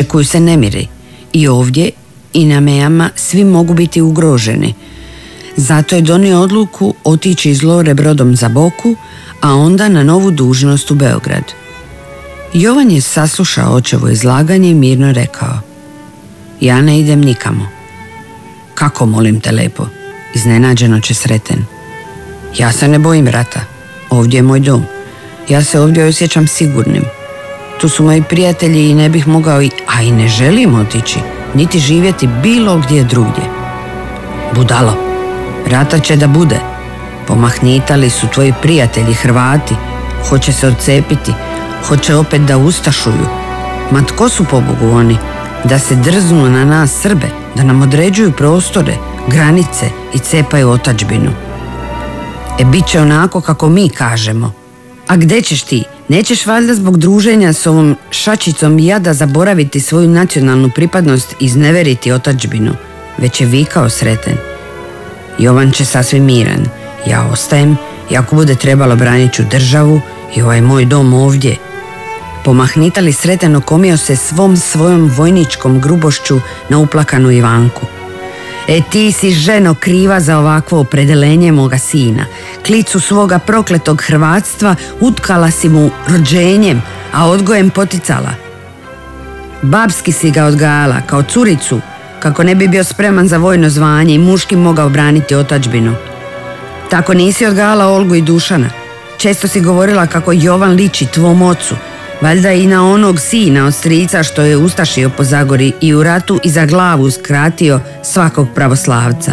očekuju se nemiri. I ovdje i na Mejama svi mogu biti ugroženi. Zato je donio odluku otići iz Lore brodom za Boku, a onda na novu dužnost u Beograd. Jovan je saslušao očevo izlaganje i mirno rekao: ja ne idem nikamo. Kako, molim te lepo? Iznenađeno će Sreten. Ja se ne bojim rata. Ovdje je moj dom. Ja se ovdje osjećam sigurnim. Tu su moji prijatelji i ne bih mogao a i ne želim otići, niti živjeti bilo gdje drugdje. Budalo, rata će da bude. Pomahnitali su tvoji prijatelji Hrvati. Hoće se odcepiti. Hoće opet da ustašuju. Ma tko su pobogu oni? Da se drznu na nas Srbe, da nam određuju prostore, granice i cepaju otadžbinu. Bit će onako kako mi kažemo. A gde ćeš ti? Nećeš valjda zbog druženja s ovom šačicom jada zaboraviti svoju nacionalnu pripadnost i izneveriti otadžbinu? Već je vikao Sreten. Jovan će sasvim miran. Ja ostajem i ako bude trebalo branit ću državu i ovaj moj dom ovdje. Pomahnitali Sreten okomio se svom svojom vojničkom grubošću na uplakanu Ivanku. Ti si, ženo, kriva za ovakvo opredelenje moga sina. Klicu svoga prokletog hrvatstva utkala si mu rođenjem, a odgojem poticala. Babski si ga odgajala, kao curicu, kako ne bi bio spreman za vojno zvanje i muški mogao braniti otadžbinu. Tako nisi odgajala Olgu i Dušana. Često si govorila kako Jovan liči tvom ocu, valjda i na onog sina od strica što je ustašio po Zagori i u ratu i za glavu skratio svakog pravoslavca.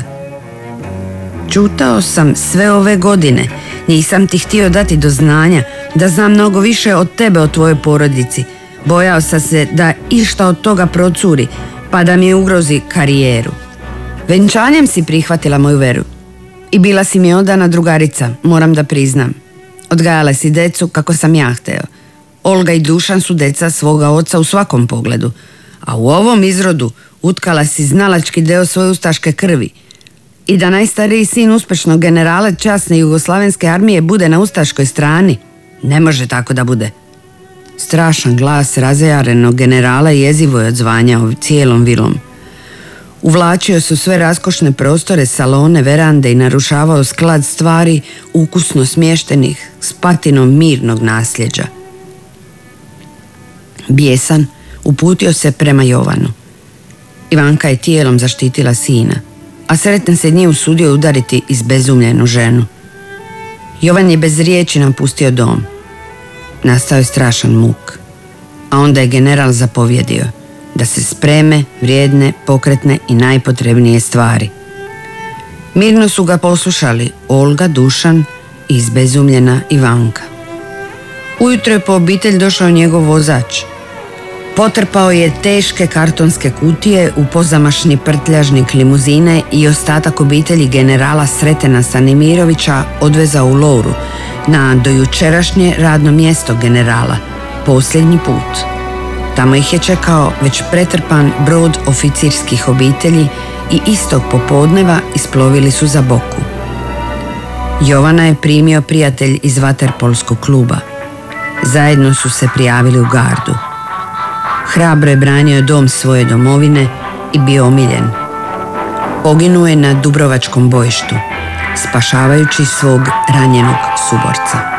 Čutao sam sve ove godine, nisam ti htio dati do znanja da znam mnogo više od tebe o tvojoj porodici. Bojao sam se da išta od toga procuri, pa da mi ugrozi karijeru. Venčanjem si prihvatila moju veru i bila si mi odana drugarica, moram da priznam. Odgajala si decu kako sam ja hteo. Olga i Dušan su deca svoga oca u svakom pogledu, a u ovom izrodu utkala si znalački deo svoje ustaške krvi. I da najstariji sin uspešnog generala časne Jugoslavenske armije bude na ustaškoj strani, ne može tako da bude. Strašan glas razajarenog generala jezivo je odzvanjao cijelom vilom. Uvlačio su sve raskošne prostore, salone, verande i narušavao sklad stvari ukusno smještenih s patinom mirnog nasljeđa. Bijesan uputio se prema Jovanu. Ivanka je tijelom zaštitila sina, a Sreten se nije usudio udariti izbezumljenu ženu. Jovan je bez riječi napustio dom. Nastao je strašan muk, a onda je general zapovjedio da se spreme vrijedne, pokretne i najpotrebnije stvari. Mirno su ga poslušali Olga, Dušan i izbezumljena Ivanka. Ujutro je po obitelj došao njegov vozač. Potrpao je teške kartonske kutije u pozamašni prtljažnik limuzine i ostatak obitelji generala Sretena Stanimirovića odvezao u Loru, na dojučerašnje radno mjesto generala, posljednji put. Tamo ih je čekao već pretrpan brod oficirskih obitelji i istog popodneva isplovili su za Boku. Jovana je primio prijatelj iz vaterpolskog kluba. Zajedno su se prijavili u gardu. Hrabro je branio dom svoje domovine i bio omiljen. Poginuo je na Dubrovačkom bojištu, spašavajući svog ranjenog suborca.